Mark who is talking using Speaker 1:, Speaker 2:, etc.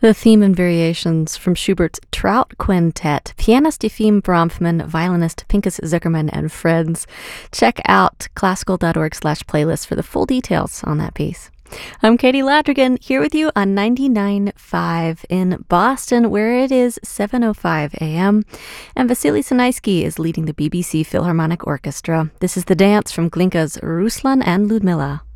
Speaker 1: The theme and variations from Schubert's Trout Quintet, pianist Efim Bronfman, violinist Pinchas Zuckerman, and friends. Check out classical.org/playlist for the full details on that piece. I'm Katie Ladrigan, here with you on 99.5 in Boston, where it is 7:05 a.m., and Vasily Sanaisky is leading the BBC Philharmonic Orchestra. This is the dance from Glinka's Ruslan and Ludmilla.